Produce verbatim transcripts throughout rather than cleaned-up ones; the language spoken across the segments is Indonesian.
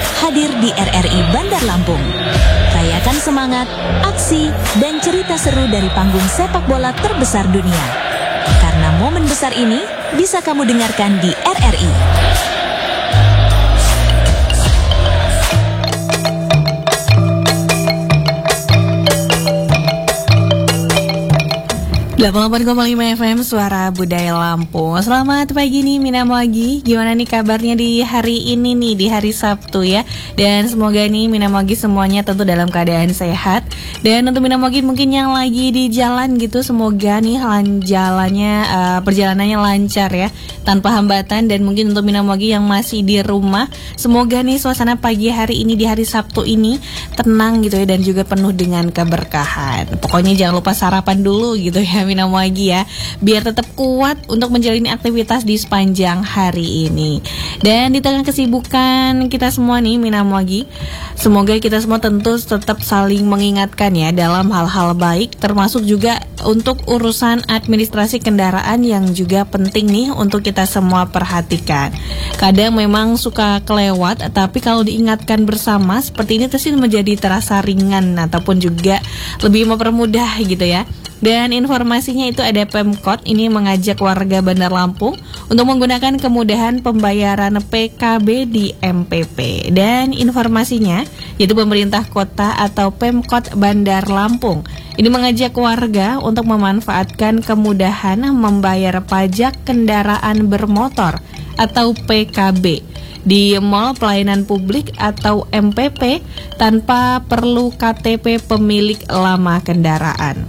hadir di R R I Bandar Lampung. Rayakan semangat, aksi, dan cerita seru dari panggung sepak bola terbesar dunia. Karena momen besar ini bisa kamu dengarkan di R R I. delapan puluh delapan koma lima F M Suara Budaya Lampung. Selamat pagi nih Mina Moagi. Gimana nih kabarnya di hari ini nih, di hari Sabtu ya. Dan semoga nih Mina Moagi semuanya tentu dalam keadaan sehat. Dan untuk Mina Moagi mungkin yang lagi di jalan gitu, semoga nih jalannya uh, perjalanannya lancar ya, tanpa hambatan. Dan mungkin untuk Mina Moagi yang masih di rumah, semoga nih suasana pagi hari ini di hari Sabtu ini tenang gitu ya, dan juga penuh dengan keberkahan. Pokoknya jangan lupa sarapan dulu gitu ya Mina Moagi ya, biar tetap kuat untuk menjalani aktivitas di sepanjang hari ini. Dan di tengah kesibukan kita semua nih Mina Moagi, semoga kita semua tentu tetap saling mengingatkan ya dalam hal-hal baik, termasuk juga untuk urusan administrasi kendaraan yang juga penting nih untuk kita semua perhatikan. Kadang memang suka kelewat, tapi kalau diingatkan bersama seperti ini terus menjadi terasa ringan ataupun juga lebih mempermudah gitu ya. Dan informasinya itu ada Pemkot ini mengajak warga Bandar Lampung untuk menggunakan kemudahan pembayaran P K B di M P P. Dan informasinya yaitu pemerintah kota atau Pemkot Bandar Lampung ini mengajak warga untuk memanfaatkan kemudahan membayar pajak kendaraan bermotor atau P K B di Mall Pelayanan Publik atau M P P tanpa perlu K T P pemilik lama kendaraan.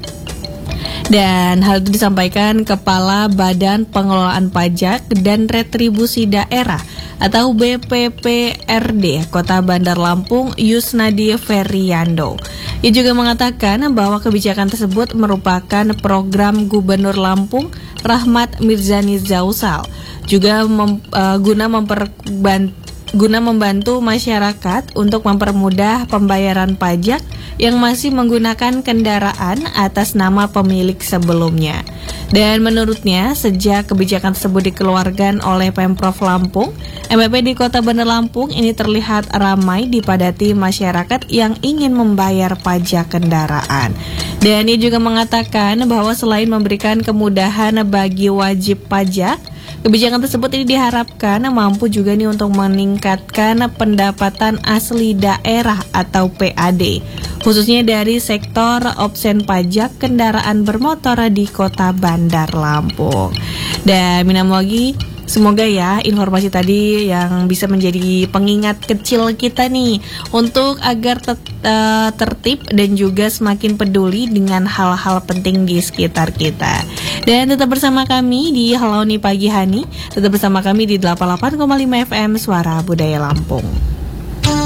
Dan hal itu disampaikan Kepala Badan Pengelolaan Pajak dan Retribusi Daerah atau B P P R D Kota Bandar Lampung, Yusnadi Feriando. Ia juga mengatakan bahwa kebijakan tersebut merupakan program Gubernur Lampung Rahmat Mirzani Zausal, juga mem, uh, guna memperbantu guna membantu masyarakat untuk mempermudah pembayaran pajak yang masih menggunakan kendaraan atas nama pemilik sebelumnya. Dan menurutnya, sejak kebijakan tersebut dikeluarkan oleh Pemprov Lampung, M P P di Kota Bandar Lampung ini terlihat ramai dipadati masyarakat yang ingin membayar pajak kendaraan. Dan ia juga mengatakan bahwa selain memberikan kemudahan bagi wajib pajak, kebijakan tersebut ini diharapkan mampu juga nih untuk meningkatkan pendapatan asli daerah atau P A D, khususnya dari sektor obsen pajak kendaraan bermotor di Kota Bandar Lampung. Dan Mina Moagi, semoga ya informasi tadi yang bisa menjadi pengingat kecil kita nih untuk agar tet- uh, tertib dan juga semakin peduli dengan hal-hal penting di sekitar kita. Dan tetap bersama kami di Halo Nih Pagi Hani, tetap bersama kami di delapan puluh delapan koma lima F M Suara Budaya Lampung.